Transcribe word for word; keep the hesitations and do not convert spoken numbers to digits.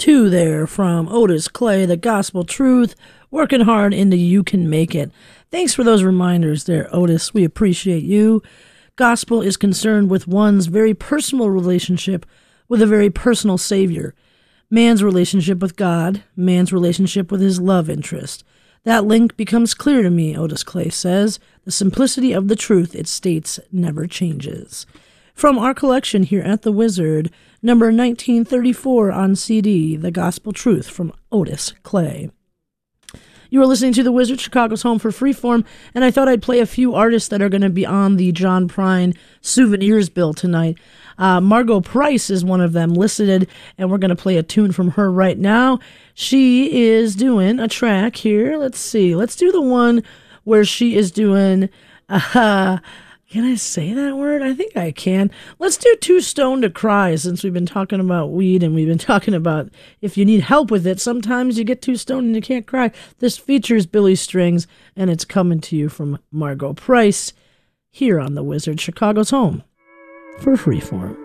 two there from Otis Clay, The Gospel Truth, working hard into You Can Make It. Thanks for those reminders there, Otis. We appreciate you. Gospel is concerned with one's very personal relationship with a very personal Savior. Man's relationship with God, man's relationship with his love interest. That link becomes clear to me, Otis Clay says. The simplicity of the truth, it states, never changes. From our collection here at The Wizard, number nineteen thirty-four on C D, The Gospel Truth from Otis Clay. You are listening to The Wizard, Chicago's home for Freeform, and I thought I'd play a few artists that are going to be on the John Prine Souvenirs bill tonight. Uh, Margo Price is one of them listed, and we're going to play a tune from her right now. She is doing a track here. Let's see. Let's do the one where she is doing... Uh, Can I say that word? I think I can. Let's do Too Stoned to Cry, since we've been talking about weed and we've been talking about if you need help with it, sometimes you get too stoned and you can't cry. This features Billy Strings, and it's coming to you from Margo Price here on The Wizard, Chicago's home for Freeform.